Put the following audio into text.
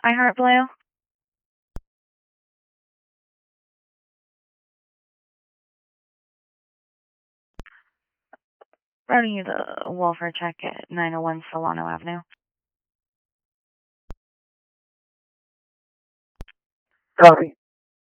iHeart Blue. Routing you the welfare check at 901 Solano Avenue. Copy.